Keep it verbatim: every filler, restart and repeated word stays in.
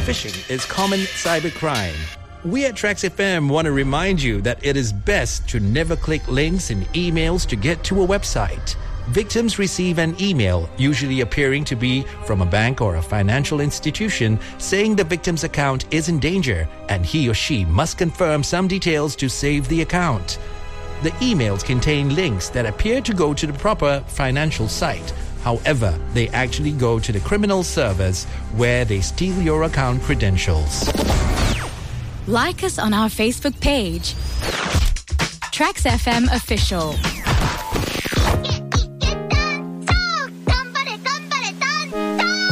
phishing is common cybercrime. We at Trax F M want to remind you that it is best to never click links in emails to get to a website. Victims receive an email, usually appearing to be from a bank or a financial institution, saying the victim's account is in danger and he or she must confirm some details to save the account. The emails contain links that appear to go to the proper financial site. However, they actually go to the criminal servers where they steal your account credentials. Like us on our Facebook page, Trax F M Official.